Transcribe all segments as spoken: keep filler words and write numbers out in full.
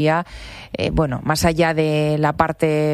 Eh, bueno, más allá de la parte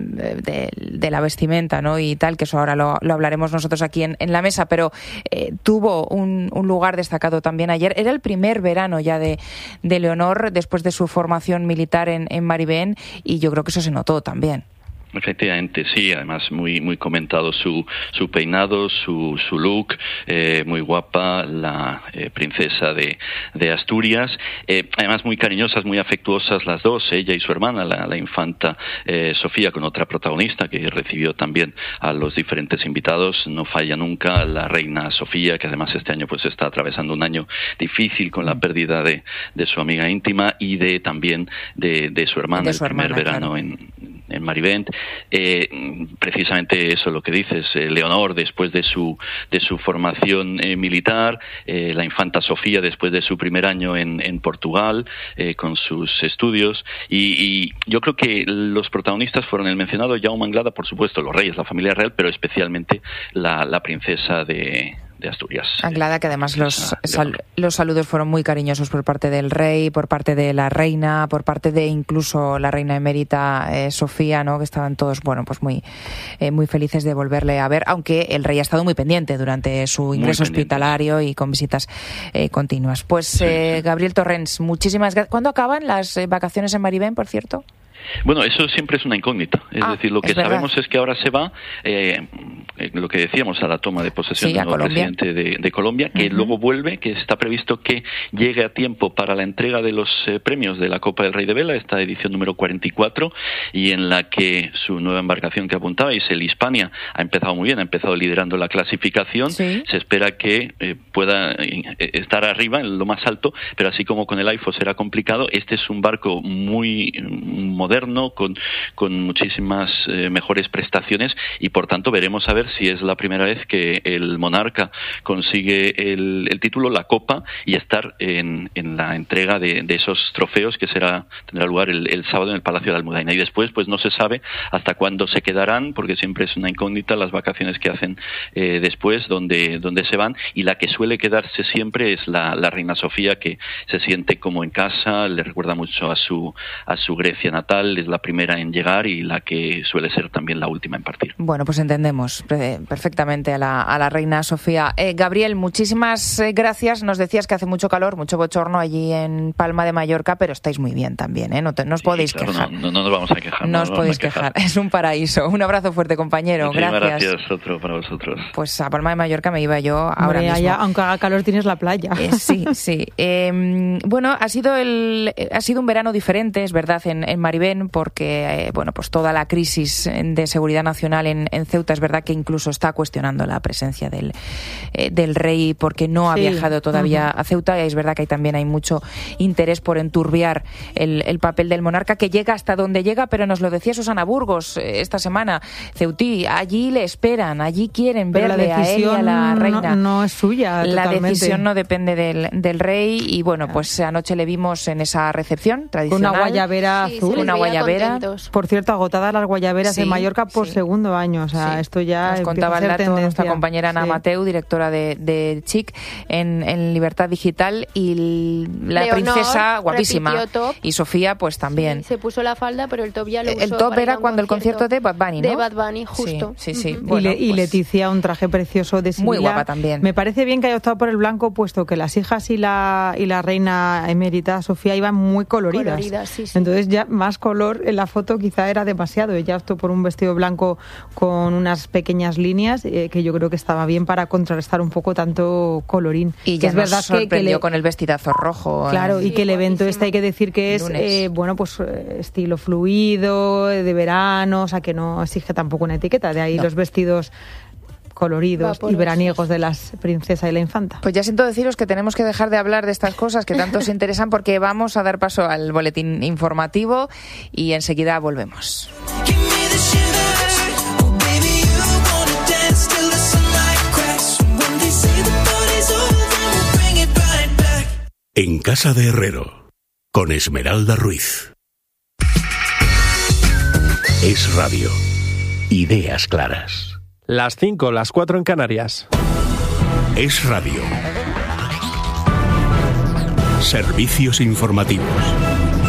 de, de la vestimenta, ¿no? Y tal, que eso ahora lo, lo hablaremos nosotros aquí en, en la mesa, pero eh, tuvo un, un lugar destacado también ayer. Era el primer verano ya de, de Leonor después de su formación militar en, en Maribén, y yo creo que eso se notó también. Efectivamente, sí, además muy muy comentado su su peinado, su su look, eh, muy guapa, la eh, princesa de de Asturias, eh, además muy cariñosas, muy afectuosas las dos, ella y su hermana, la, la infanta eh, Sofía, con otra protagonista que recibió también a los diferentes invitados. No falla nunca la reina Sofía, que además este año pues está atravesando un año difícil con la pérdida de de su amiga íntima y de también de de su hermana, de su el primer hermana, verano claro. en en Maribén. Eh, precisamente eso lo que dices, eh, Leonor después de su de su formación eh, militar, eh, la infanta Sofía después de su primer año en, en Portugal eh, con sus estudios, y, y yo creo que los protagonistas fueron el mencionado Jaume Anglada, por supuesto los reyes, la familia real, pero especialmente la, la princesa de de Asturias. Anglada, que además los, sal, los saludos fueron muy cariñosos por parte del rey, por parte de la reina, por parte de incluso la reina emérita eh, Sofía, ¿no? Que estaban todos, bueno, pues muy eh, muy felices de volverle a ver, aunque el rey ha estado muy pendiente durante su ingreso hospitalario y con visitas eh, continuas. Pues sí, eh, sí. Gabriel Torrens, muchísimas gracias. ¿Cuándo acaban las eh, vacaciones en Maribén, por cierto? Bueno, eso siempre es una incógnita. Es ah, decir, lo que sabemos es que ahora se va, eh, lo que decíamos, a la toma de posesión sí, del nuevo presidente de, de Colombia, que uh-huh. luego vuelve, que está previsto que llegue a tiempo para la entrega de los eh, premios de la Copa del Rey de Vela, esta edición número cuarenta y cuatro, y en la que su nueva embarcación que apuntabais, el Hispania, ha empezado muy bien, ha empezado liderando la clasificación. Sí. Se espera que eh, pueda eh, estar arriba, en lo más alto, pero así como con el AIFO será complicado. Este es un barco muy moderno, con, con muchísimas eh, mejores prestaciones, y por tanto veremos a ver si es la primera vez que el monarca consigue el, el título, la copa, y estar en, en la entrega de, de esos trofeos que será tendrá lugar el, el sábado en el Palacio de Almudaina. Y después pues no se sabe hasta cuándo se quedarán, porque siempre es una incógnita las vacaciones que hacen eh, después, donde, donde se van, y la que suele quedarse siempre es la, la reina Sofía, que se siente como en casa, le recuerda mucho a su, a su Grecia natal, es la primera en llegar y la que suele ser también la última en partir. Bueno, pues entendemos perfectamente a la, a la reina Sofía. Eh, Gabriel, muchísimas gracias. Nos decías que hace mucho calor, mucho bochorno allí en Palma de Mallorca, pero estáis muy bien también, ¿eh? No, te, no os sí, podéis claro, quejar. No, no, no nos vamos a quejar. No, no os podéis quejar. quejar. Es un paraíso. Un abrazo fuerte, compañero. Muchísimas gracias. Gracias, otro para vosotros. Pues a Palma de Mallorca me iba yo ahora Hombre, mismo. Allá, aunque haga calor, tienes la playa. Eh, sí, sí. Eh, bueno, ha sido el ha sido un verano diferente, es verdad, en, en Maribén, porque eh, bueno, pues toda la crisis de seguridad nacional en, en Ceuta es verdad que incluso está cuestionando la presencia del eh, del rey, porque no ha sí. viajado todavía uh-huh. a Ceuta, y es verdad que hay, también hay mucho interés por enturbiar el, el papel del monarca, que llega hasta donde llega, pero nos lo decía Susana Burgos eh, esta semana, Ceutí, allí le esperan, allí quieren pero verle la a él y a la reina. No, no es suya, la totalmente. decisión no depende del, del rey, y bueno, pues anoche le vimos en esa recepción tradicional. Una guayabera sí, azul. Una guayabera. Contentos. Por cierto, agotadas las guayaberas sí, en Mallorca por sí. segundo año. O sea, sí. esto ya nos contaba el dato tendencia. Nuestra compañera Ana sí. Mateu, directora de, de C I C en, en Libertad Digital, y la Leonor, princesa guapísima. Top. Y Sofía, pues también. Sí, se puso la falda, pero el top ya lo usó. El top era cuando el concierto de Bad Bunny, ¿no? De Bad Bunny, justo. Sí, sí. sí. Uh-huh. Bueno, y, le, y pues, Leticia, un traje precioso de Sibila. Muy guapa también. Me parece bien que haya optado por el blanco, puesto que las hijas y la, y la reina emérita Sofía iban muy coloridas. coloridas sí, sí. Entonces ya más color en la foto quizá era demasiado. Ella optó por un vestido blanco con unas pequeñas líneas eh, que yo creo que estaba bien para contrarrestar un poco tanto colorín. Y ya es nos verdad sorprendió que, que le... con el vestidazo rojo. Claro, eh. y que el evento este hay que decir que es eh, bueno, pues estilo fluido, de verano, o sea que no exige tampoco una etiqueta. De ahí no. los vestidos coloridos Vaporosos. Y veraniegos de las princesa y la infanta. Pues ya siento deciros que tenemos que dejar de hablar de estas cosas que tanto os interesan, porque vamos a dar paso al boletín informativo y enseguida volvemos. En Casa de Herrero, con Esmeralda Ruiz. Es Radio. Ideas claras. Las cinco, las cuatro en Canarias. Es Radio. Servicios informativos.